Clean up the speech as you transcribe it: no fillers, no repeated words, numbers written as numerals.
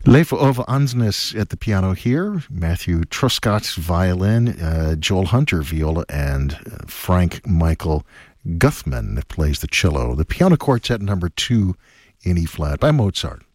Leif Ove Ansnes at the piano here, Matthew Truscott violin, Joel Hunter viola, and Frank Michael Guthman that plays the cello. The Piano Quartet number 2 in E-flat by Mozart.